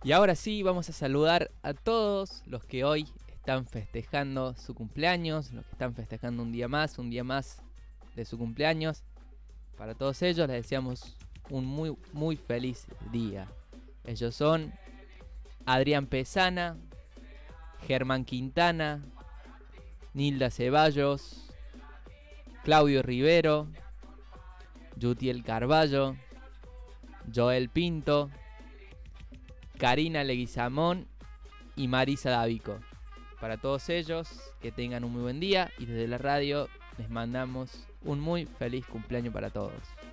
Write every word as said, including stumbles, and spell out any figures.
Y ahora sí, vamos a saludar a todos los que hoy están festejando su cumpleaños, los que están festejando un día más, un día más de su cumpleaños. Para todos ellos les deseamos un muy, muy feliz día. Ellos son Adrián Pesana, Germán Quintana, Nilda Ceballos, Claudio Rivero, Yutiel Carballo, Joel Pinto, Karina Leguizamón y Marisa Davico. Para todos ellos, que tengan un muy buen día y desde la radio les mandamos un muy feliz cumpleaños para todos.